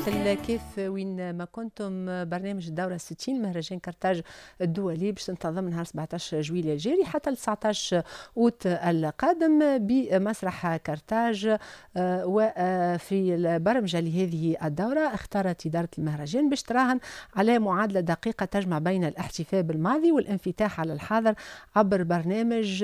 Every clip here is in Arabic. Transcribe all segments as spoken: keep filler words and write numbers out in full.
الكيف وين ما كنتم. برنامج الدورة الستين مهرجان كرتاج الدولي باش تنتظم نهار سبعطاش جويلية الجاري حتى ل تسعطاش أوت القادم بمسرح كرتاج. وفي البرمجة لهذه الدورة اختارت إدارة المهرجان باش تراهن على معادلة دقيقة تجمع بين الاحتفاء بالماضي والانفتاح على الحاضر عبر برنامج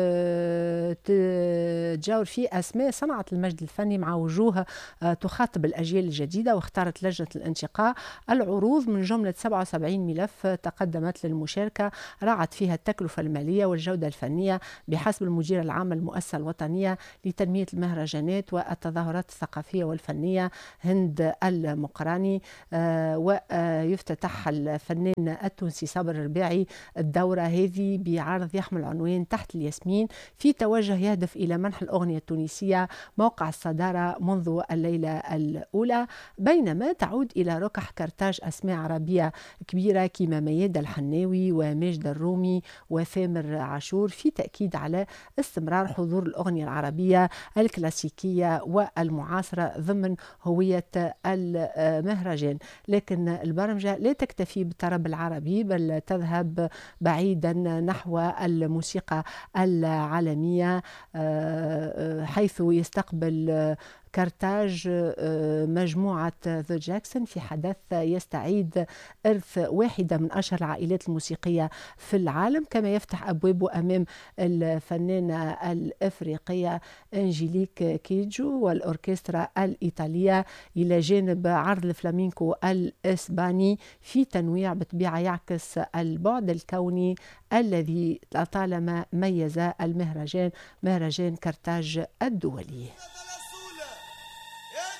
تجاور فيه أسماء صنعت المجد الفني مع وجوه تخاطب الأجيال الجديدة. واختارت لجنة الانتقاء العروض من جملة سبعة وسبعين ملف تقدمت للمشاركة، راعت فيها التكلفة المالية والجودة الفنية بحسب المدير العام المؤسسة الوطنية لتنمية المهرجانات والتظاهرات الثقافية والفنية هند المقراني. آه ويفتتح الفنان التونسي صابر الرباعي الدورة هذه بعرض يحمل عنوان تحت الياسمين، في توجه يهدف إلى منح الأغنية التونسية موقع الصدارة منذ الليلة الأولى، بينما تعود إلى ركح كرتاج أسماء عربية كبيرة كما ميادة الحناوي وماجد الرومي وثامر عاشور، في تأكيد على استمرار حضور الأغنية العربية الكلاسيكية والمعاصرة ضمن هوية المهرجان. لكن البرمجة لا تكتفي بالطرب العربي بل تذهب بعيدا نحو الموسيقى العالمية، حيث يستقبل كرتاج مجموعة ذا جاكسون في حدث يستعيد إرث واحدة من أشهر العائلات الموسيقية في العالم، كما يفتح أبوابه أمام الفنانة الإفريقية أنجيليك كيجو والأوركسترا الإيطالية، إلى جانب عرض الفلامينكو الإسباني في تنويع بطبيعة يعكس البعد الكوني الذي لطالما ميز المهرجان مهرجان كرتاج الدولي.